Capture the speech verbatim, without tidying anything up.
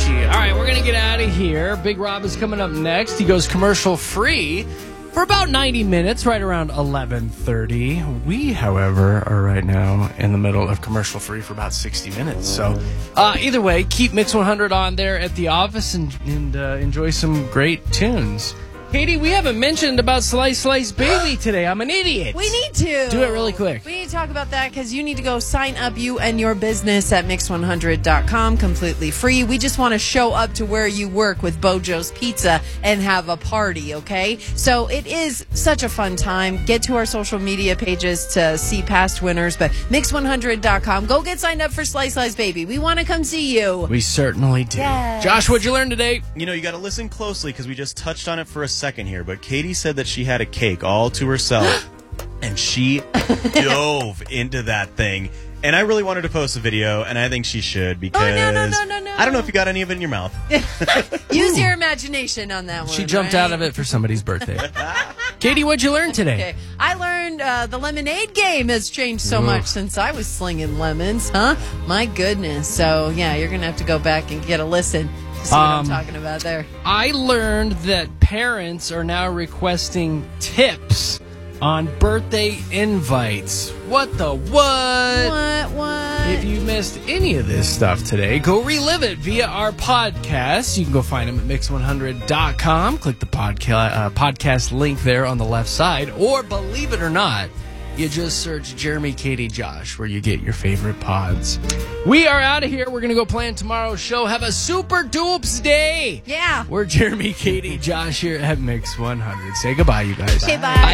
Richie. All right, we're going to get out of here. Big Rob is coming up next. He goes commercial free for about ninety minutes, right around eleven thirty. We, however, are right now in the middle of commercial free for about sixty minutes. So uh, either way, keep Mix one hundred on there at the office and, and uh, enjoy some great tunes. Katie, we haven't mentioned about Slice Slice Baby today. I'm an idiot. We need to. Do it really quick. We need to talk about that because you need to go sign up you and your business at mix one hundred dot com completely free. We just want to show up to where you work with Bojo's Pizza and have a party, okay? So it is such a fun time. Get to our social media pages to see past winners, but mix one hundred dot com. Go get signed up for Slice Slice Baby. We want to come see you. We certainly do. Yes. Josh, what'd you learn today? You know, you got to listen closely because we just touched on it for a second here, but Katie said that she had a cake all to herself, and she dove into that thing. And I really wanted to post a video, and I think she should because oh, no, no, no, no, no. I don't know if you got any of it in your mouth. Use your imagination on that one. She jumped right? out of it for somebody's birthday. Katie, what'd you learn today? Okay. I learned uh, the lemonade game has changed so Oof. much since I was slinging lemons, huh? My goodness. So, yeah, you're going to have to go back and get a listen to see Um, what I'm talking about there. I learned that parents are now requesting tips on birthday invites. What the what? What, what? If you missed any of this stuff today, go relive it via our podcast. You can go find them at mix one hundred dot com. Click the podca- uh, podcast link there on the left side. Or, believe it or not, you just search Jeremy, Katie, Josh, where you get your favorite pods. We are out of here. We're going to go plan tomorrow's show. Have a super dupes day. Yeah. We're Jeremy, Katie, Josh here at Mix one hundred. Say goodbye, you guys. Okay, bye.